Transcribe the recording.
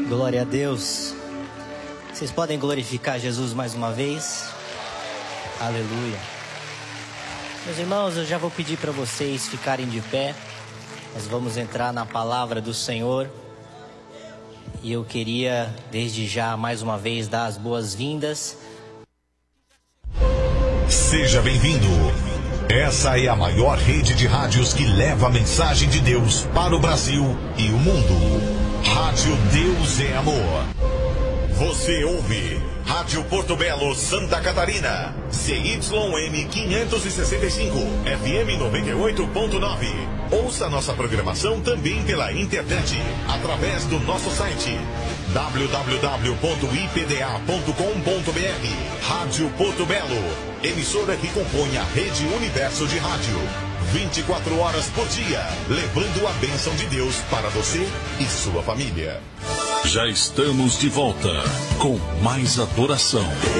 Glória a Deus. Vocês podem glorificar Jesus mais uma vez? Aleluia. Meus irmãos, eu já vou pedir para vocês ficarem de pé. Nós vamos entrar na palavra do Senhor. E eu queria, desde já, mais uma vez, dar as boas-vindas. Seja bem-vindo. Essa é a maior rede de rádios que leva a mensagem de Deus para o Brasil e o mundo. Rádio Deus é Amor. Você ouve Rádio Porto Belo, Santa Catarina, CYM 565, FM 98.9. Ouça nossa programação também pela internet, através do nosso site www.ipda.com.br. Rádio Porto Belo, emissora que compõe a Rede Universo de Rádio. 24 horas por dia, levando a bênção de Deus para você e sua família. Já estamos de volta com mais adoração.